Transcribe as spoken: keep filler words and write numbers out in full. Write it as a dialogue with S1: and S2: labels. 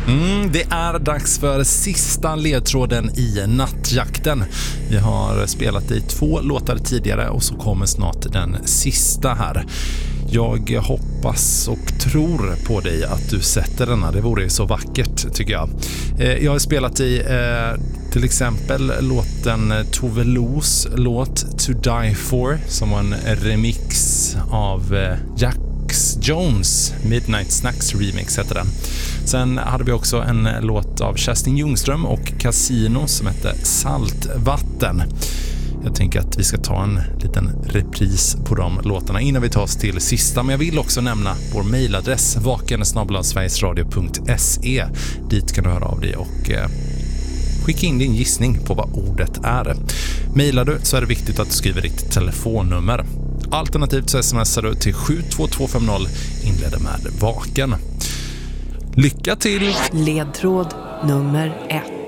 S1: Mm, det är dags för sista ledtråden i nattjakten. Vi har spelat i två låtar tidigare och så kommer snart den sista här. Jag hoppas och tror på dig att du sätter denna. Det vore så vackert tycker jag. Jag har spelat i eh, till exempel låten Tove Los låt To Die For som var en remix av eh, Jack Jones, Midnight Snacks remix heter den. Sen hade vi också en låt av Kerstin Ljungström och Casino som heter Saltvatten. Jag tänker att vi ska ta en liten repris på de låtarna innan vi tar oss till sista. Men jag vill också nämna vår mejladress vaken snabel-a sverigesradio punkt se. Dit kan du höra av dig och eh, skicka in din gissning på vad ordet är. Mejlar du så är det viktigt att du skriver ditt telefonnummer. Alternativt så smsar du till sju två två fem noll, inleder med vaken. Lycka till!
S2: Ledtråd nummer ett.